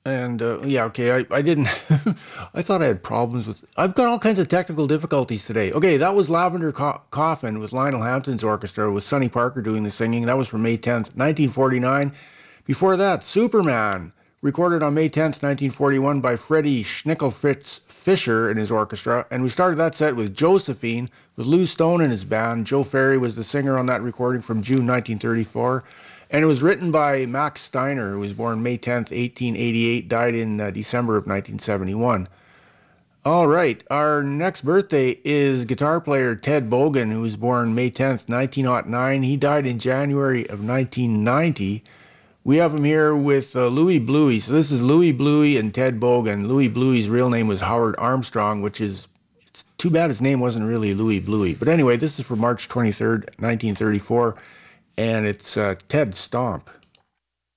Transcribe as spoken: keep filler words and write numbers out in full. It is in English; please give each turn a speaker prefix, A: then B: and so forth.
A: And uh, yeah, okay, I, I didn't. I thought I had problems with. I've got all kinds of technical difficulties today. Okay, that was Lavender Co- Coffin with Lionel Hampton's orchestra with Sonny Parker doing the singing. That was from May tenth, nineteen forty-nine. Before that, Superman, recorded on May tenth, nineteen forty-one by Freddie Schnickelfritz Fisher and his orchestra. And we started that set with Josephine with Lou Stone and his band. Joe Ferry was the singer on that recording from June nineteen thirty-four. And it was written by Max Steiner, who was born May tenth, eighteen eighty-eight, died in uh, December of nineteen seventy-one. All right, our next birthday is guitar player Ted Bogan, who was born May tenth, nineteen oh nine. He died in January of nineteen ninety. We have him here with uh, Louis Bluey. So this is Louis Bluey and Ted Bogan. Louis Bluey's real name was Howard Armstrong, which is, it's too bad his name wasn't really Louis Bluey. But anyway, this is for March twenty-third, nineteen thirty-four, and it's uh, Ted Stomp.